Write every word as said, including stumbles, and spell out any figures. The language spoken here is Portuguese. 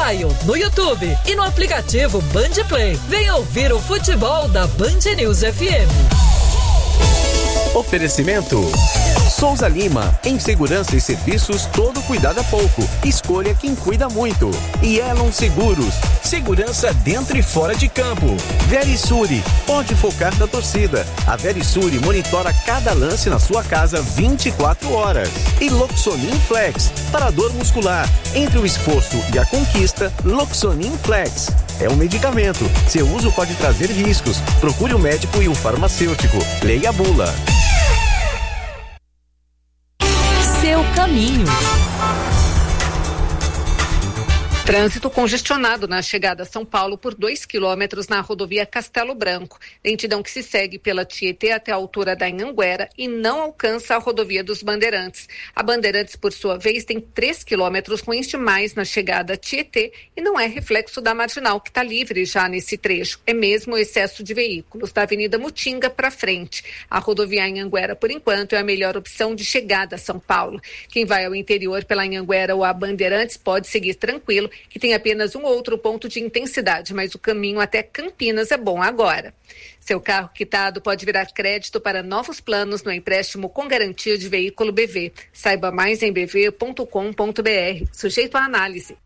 mobile, no YouTube e no aplicativo Band Play. Venha ouvir o futebol da Band News F M. Oferecimento Souza Lima, em segurança e serviços, todo cuidado é pouco. Escolha quem cuida muito. E Elon Seguros, segurança dentro e fora de campo. Verisure, pode focar na torcida. A Verisure monitora cada lance na sua casa vinte e quatro horas. E Loxonin Flex, para dor muscular. Entre o esforço e a conquista, Loxonin Flex. É um medicamento. Seu uso pode trazer riscos. Procure o médico e o farmacêutico. Leia a bula. Seu caminho. Trânsito congestionado na chegada a São Paulo por dois quilômetros na rodovia Castelo Branco. Lentidão que se segue pela Tietê até a altura da Anhanguera e não alcança a rodovia dos Bandeirantes. A Bandeirantes, por sua vez, tem três quilômetros ruins demais na chegada a Tietê e não é reflexo da Marginal, que está livre já nesse trecho. É mesmo o excesso de veículos da Avenida Mutinga para frente. A rodovia Anhanguera, por enquanto, é a melhor opção de chegada a São Paulo. Quem vai ao interior pela Anhanguera ou a Bandeirantes pode seguir tranquilo, que tem apenas um outro ponto de intensidade, mas o caminho até Campinas é bom agora. Seu carro quitado pode virar crédito para novos planos no empréstimo com garantia de veículo B V. Saiba mais em b v ponto com ponto b r. Sujeito à análise.